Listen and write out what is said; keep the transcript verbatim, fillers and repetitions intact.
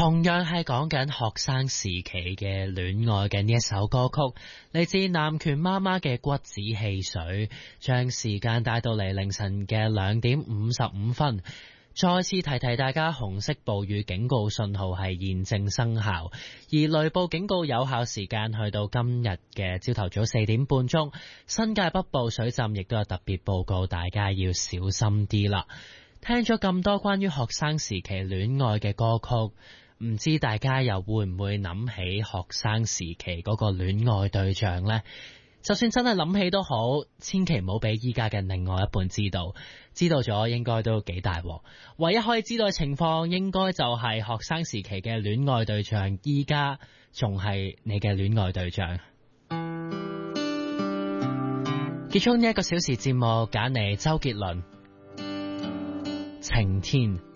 同樣係講緊學生時期嘅戀愛嘅呢一首歌曲，嚟自南拳媽媽嘅骨子汽水，將時間帶到嚟凌晨嘅兩點五十五分。再次提提大家，紅色暴雨警告信號係現正生效，而雷暴警告有效時間去到今日嘅朝頭早四點半鐘。新界北部水浸亦都有特別報告，大家要小心啲啦。聽咗咁多關於學生時期戀愛嘅歌曲，唔知大家又會唔會諗起學生時期嗰個戀愛對象呢？就算真係諗起都好，千祈唔好俾依家嘅另外一半知道，知道咗應該都幾大鑊。唯一可以知道嘅情況，應該就係學生時期嘅戀愛對象，依家仲係你嘅戀愛對象。結束呢一個小時節目，揀嚟周杰倫《晴天》。